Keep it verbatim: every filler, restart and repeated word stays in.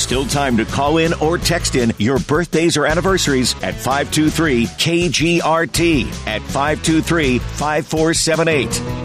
still time to call in or text in your birthdays or anniversaries at five two three K G R T at five two three, five four seven eight.